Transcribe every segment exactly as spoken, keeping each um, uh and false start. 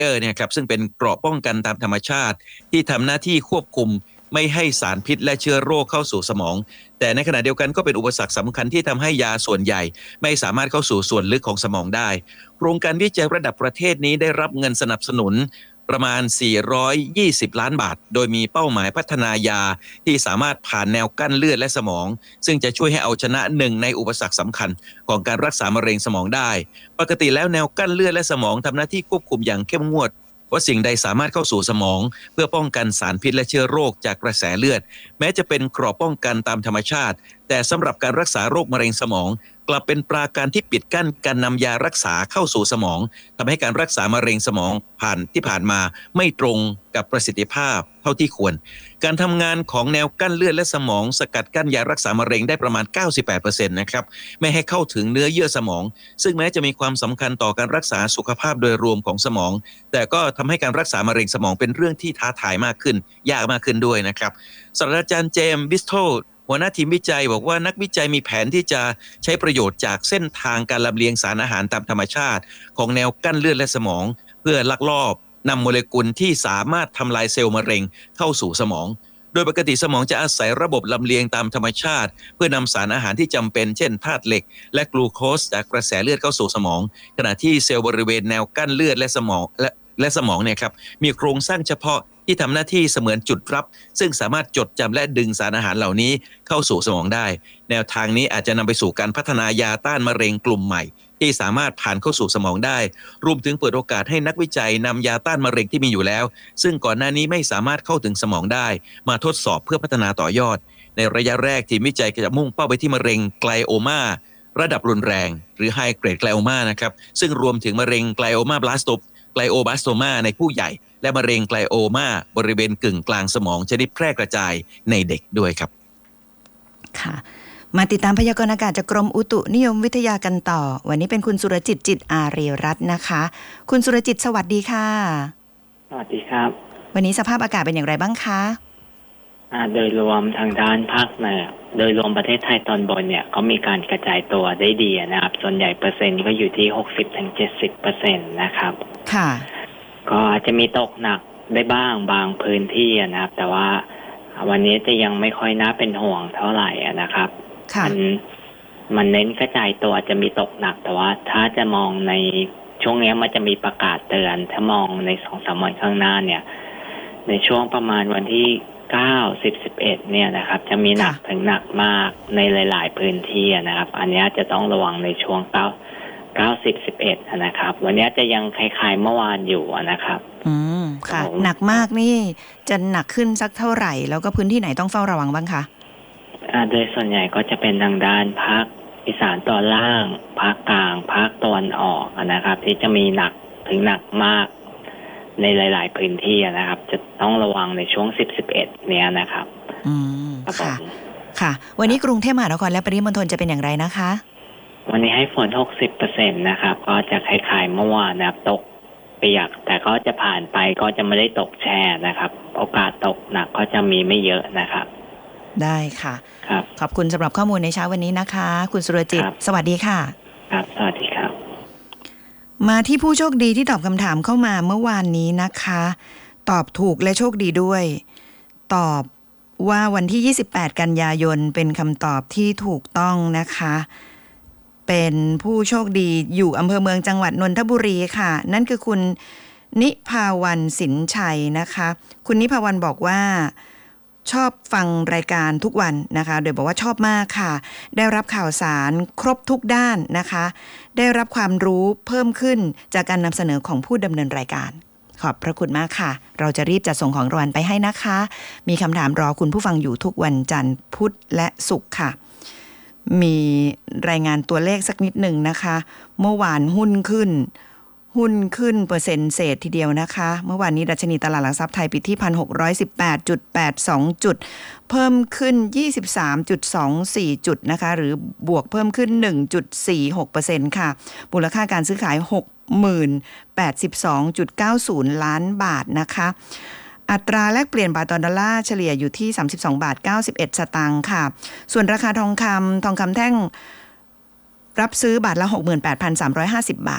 เออร์เนี่ยครับซึ่งเป็นเกราะป้องกันตามธรรมชาติที่ทำหน้าที่ควบคุมไม่ให้สารพิษและเชื้อโรคเข้าสู่สมองแต่ในขณะเดียวกันก็เป็นอุปสรรคสำคัญที่ทำให้ยาส่วนใหญ่ไม่สามารถเข้าสู่ส่วนลึกของสมองได้โครงการวิจัยระดับประเทศนี้ได้รับเงินสนับสนุนประมาณสี่ร้อยยี่สิบล้านบาทโดยมีเป้าหมายพัฒนายาที่สามารถผ่านแนวกั้นเลือดและสมองซึ่งจะช่วยให้เอาชนะหนึ่งในอุปสรรคสำคัญของการรักษามะเร็งสมองได้ปกติแล้วแนวกั้นเลือดและสมองทำหน้าที่ควบคุมอย่างเข้มงวดว่าสิ่งใดสามารถเข้าสู่สมองเพื่อป้องกันสารพิษและเชื้อโรคจากกระแสเลือดแม้จะเป็นเกราะป้องกันตามธรรมชาติแต่สำหรับการรักษาโรคมะเร็งสมองกลับเป็นปราการที่ปิดกั้นการนำยารักษาเข้าสู่สมองทำให้การรักษามะเร็งสมองผ่านที่ผ่านมาไม่ตรงกับประสิทธิภาพเท่าที่ควรการทำงานของแนวกั้นเลือดและสมองสกัดกั้นยารักษามะเร็งได้ประมาณ เก้าสิบแปดเปอร์เซ็นต์ นะครับไม่ให้เข้าถึงเนื้อเยื่อสมองซึ่งแม้จะมีความสำคัญต่อการรักษาสุขภาพโดยรวมของสมองแต่ก็ทำให้การรักษามะเร็งสมองเป็นเรื่องที่ท้าทายมากขึ้นยากมากขึ้นด้วยนะครับศาสตราจารย์เจมส์บิสโตลหัวหน้าทีมวิจัยบอกว่านักวิจัยมีแผนที่จะใช้ประโยชน์จากเส้นทางการลำเลียงสารอาหารตามธรรมชาติของแนวกั้นเลือดและสมองเพื่อลักลอบนำโมเลกุลที่สามารถทำลายเซลล์มะเร็งเข้าสู่สมองโดยปกติสมองจะอาศัยระบบลำเลียงตามธรรมชาติเพื่อนำสารอาหารที่จำเป็นเช่นธาตุเหล็กและกลูโคสจากกระแสเลือดเข้าสู่สมองขณะที่เซลล์บริเวณแนวกั้นเลือดและสมองและและสมองเนี่ยครับมีโครงสร้างเฉพาะที่ทำหน้าที่เสมือนจุดรับซึ่งสามารถจดจำและดึงสารอาหารเหล่านี้เข้าสู่สมองได้แนวทางนี้อาจจะนำไปสู่การพัฒนายาต้านมะเร็งกลุ่มใหม่ที่สามารถผ่านเข้าสู่สมองได้รวมถึงเปิดโอกาสให้นักวิจัยนำยาต้านมะเร็งที่มีอยู่แล้วซึ่งก่อนหน้านี้ไม่สามารถเข้าถึงสมองได้มาทดสอบเพื่อพัฒนาต่อยอดในระยะแรกทีมวิจัยจะมุ่งเป้าไปที่มะเร็งไกลโอมาระดับรุนแรงหรือ High Grade Glioma นะครับซึ่งรวมถึงมะเร็งไกลโอมาบลาสโตไกลโอบลาสโตมาในผู้ใหญ่และมะเร็งไกลโอมาบริเวณกึ่งกลางสมองชนิดแพร่กระจายในเด็กด้วยครับค่ะมาติดตามพยากรณ์อากาศจากกรมอุตุนิยมวิทยากันต่อวันนี้เป็นคุณสุรจิตจิตอารีรัตน์นะคะคุณสุรจิตสวัสดีค่ะสวัสดีครับวันนี้สภาพอากาศเป็นอย่างไรบ้างคะอ่าโดยรวมทางด้านภาคเหนือโดยรวมประเทศไทยตอนบนเนี่ยเขามีการกระจายตัวได้ดีนะครับส่วนใหญ่เปอร์เซ็นต์ก็อยู่ที่ หกสิบถึงเจ็ดสิบเปอร์เซ็นต์ นะครับค่ะก็อาจจะมีตกหนักได้บ้างบางพื้นที่นะครับแต่ว่าวันนี้จะยังไม่ค่อยน่าเป็นห่วงเท่าไหร่นะครับมันมันเน้นกระจายตัวจะมีตกหนักแต่ว่าถ้าจะมองในช่วงนี้มันจะมีประกาศเตือนถ้ามองใน สองถึงสาม วันข้างหน้าเนี่ยในช่วงประมาณวันที่เก้า สิบ สิบเอ็ดเนี่ยนะครับจะมีหนักถึงหนักมากในหลายๆพื้นที่นะครับอันนี้จะต้องระวังในช่วงเก้า เก้า สิบ สิบเอ็ดนะครับวันนี้จะยังคล้ายๆเมื่อวานอยู่นะครับอืมค่ะหนักมากนี่จะหนักขึ้นสักเท่าไหร่แล้วก็พื้นที่ไหนต้องเฝ้าระวังบ้างคะอ่าโดยส่วนใหญ่ก็จะเป็นทางด้านภาคอีสานตอนล่างภาคกลางภาคตะวันออกนะครับที่จะมีหนักถึงหนักมากในหลายๆพื้นที่นะครับจะต้องระวังในช่วงสิบ สิบเอ็ดเนี้ยนะครับอืมค่ะค่ะวันนี้กรุงเทพมหานครและปริมณฑลจะเป็นอย่างไรนะคะวันนี้ให้ฝน หกสิบเปอร์เซ็นต์ นะครับก็จะคล้ายๆเมื่อวานนะครับตกเปียกแต่ก็จะผ่านไปก็จะไม่ได้ตกแช่นะครับโอกาสตกหนักก็จะมีไม่เยอะนะครับได้ค่ะครับขอบคุณสำหรับข้อมูลในเช้าวันนี้นะคะคุณสุรจิตสวัสดีค่ะครับสวัสดีครับมาที่ผู้โชคดีที่ตอบคำถามเข้ามาเมื่อวานนี้นะคะตอบถูกและโชคดีด้วยตอบว่าวันที่ยี่สิบแปดกันยายนเป็นคำตอบที่ถูกต้องนะคะเป็นผู้โชคดีอยู่อำเภอเมืองจังหวัดนนทบุรีค่ะนั่นคือคุณนิภาวันสินชัยนะคะคุณนิภาวันบอกว่าชอบฟังรายการทุกวันนะคะโดยบอกว่าชอบมากค่ะได้รับข่าวสารครบทุกด้านนะคะได้รับความรู้เพิ่มขึ้นจากการนำเสนอของผู้ดำเนินรายการขอบพระคุณมากค่ะเราจะรีบจัดส่งของรางวัลไปให้นะคะมีคำถามรอคุณผู้ฟังอยู่ทุกวันจันทร์พุธและศุกร์ค่ะมีรายงานตัวเลขสักนิดหนึ่งนะคะเมื่อวานหุ้นขึ้นหุ้นขึ้นเปอร์เซ็นต์เศษทีเดียวนะคะเมื่อวานนี้ดัชนีตลาดหลักทรัพย์ไทยปิดที่ หนึ่งพันหกร้อยสิบแปดจุดแปดสอง จุดเพิ่มขึ้น ยี่สิบสามจุดสองสี่ จุดนะคะหรือบวกเพิ่มขึ้น หนึ่งจุดสี่หกเปอร์เซ็นต์ ค่ะมูลค่าการซื้อขาย หกหมื่นแปดสิบสองจุดเก้าศูนย์ ล้านบาทนะคะอัตราแลกเปลี่ยนบาทต่อดอลลาร์เฉลี่ยอยู่ที่สามสิบสองบาทเก้าสิบเอ็ดสตางค์ค่ะส่วนราคาทองคำทองคำแท่งรับซื้อบาทละ หกหมื่นแปดพันสามร้อยห้าสิบ บาท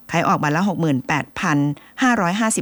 ขายออกบาทละ หกหมื่นแปดพันห้าร้อยห้าสิบ